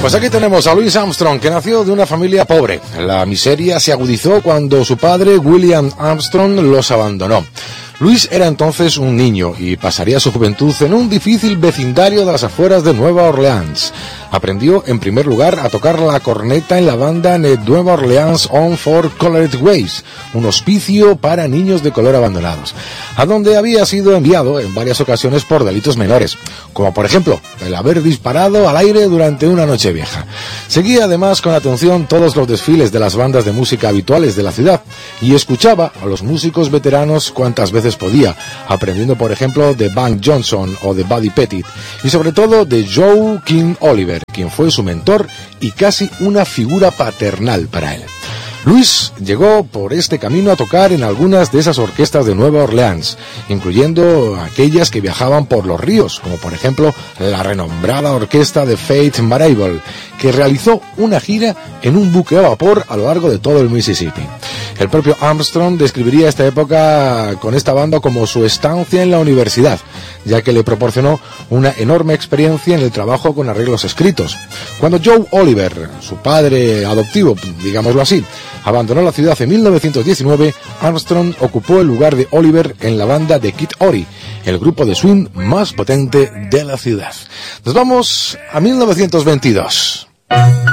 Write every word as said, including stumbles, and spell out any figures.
Pues aquí tenemos a Louis Armstrong, que nació de una familia pobre. La miseria se agudizó cuando su padre, William Armstrong, los abandonó. Louis era entonces un niño y pasaría su juventud en un difícil vecindario de las afueras de Nueva Orleans. Aprendió en primer lugar a tocar la corneta en la banda Nueva Orleans On for Colored Ways, un hospicio para niños de color abandonados, a donde había sido enviado en varias ocasiones por delitos menores, como por ejemplo el haber disparado al aire durante una noche vieja. Seguía además con atención todos los desfiles de las bandas de música habituales de la ciudad y escuchaba a los músicos veteranos cuantas veces podía, aprendiendo por ejemplo de Bank Johnson o de Buddy Pettit y sobre todo de Joe King Oliver, quien fue su mentor y casi una figura paternal para él. Louis llegó por este camino a tocar en algunas de esas orquestas de Nueva Orleans, incluyendo aquellas que viajaban por los ríos, como por ejemplo la renombrada orquesta de Faith Marable, que realizó una gira en un buque a vapor a lo largo de todo el Mississippi. El propio Armstrong describiría esta época con esta banda como su estancia en la universidad, ya que le proporcionó una enorme experiencia en el trabajo con arreglos escritos. Cuando Joe Oliver, su padre adoptivo, digámoslo así, abandonó la ciudad en mil novecientos diecinueve, Armstrong ocupó el lugar de Oliver en la banda de Kid Ory, el grupo de swing más potente de la ciudad. Nos vamos a mil novecientos veintidós.